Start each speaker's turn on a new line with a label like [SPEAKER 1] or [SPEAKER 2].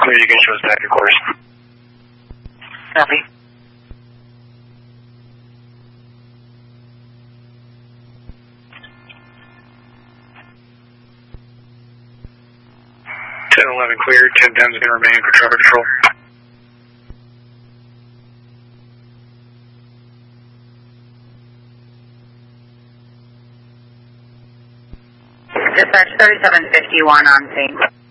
[SPEAKER 1] clear, you can show us back, of course.
[SPEAKER 2] Copy.
[SPEAKER 1] Cleared, 10 10's going to remain for traffic control.
[SPEAKER 2] Dispatch 3751 on scene.